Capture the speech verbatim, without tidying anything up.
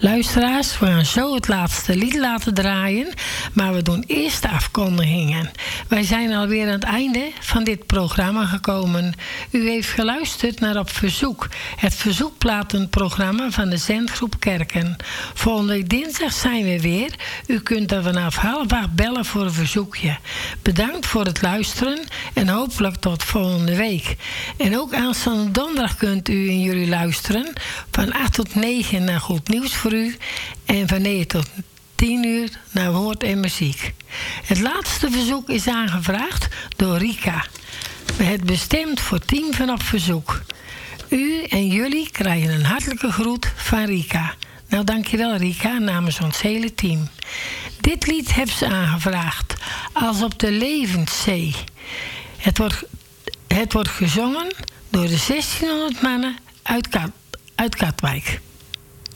Luisteraars, we gaan zo het laatste lied laten draaien, maar we doen eerst de afkondigingen. Wij zijn alweer aan het einde van dit programma gekomen. U heeft geluisterd naar Op Verzoek, het verzoekplatenprogramma van de Zendgroep Kerken. Volgende week dinsdag zijn we weer. U kunt er vanaf half acht bellen voor een verzoekje. Bedankt voor het luisteren en hopelijk tot volgende week. En ook aanstaande donderdag kunt u en jullie luisteren van acht tot negen naar Goed Nieuws voor u en van negen tot tien uur naar Woord en Muziek. Het laatste verzoek is aangevraagd door Rika. Het bestemd voor team van Op Verzoek. U en jullie krijgen een hartelijke groet van Rika. Nou, dankjewel Rika, namens ons hele team. Dit lied heeft ze aangevraagd, Als op de levenszee. Het wordt, het wordt gezongen door de zestienhonderd mannen uit, Kat, uit Katwijk.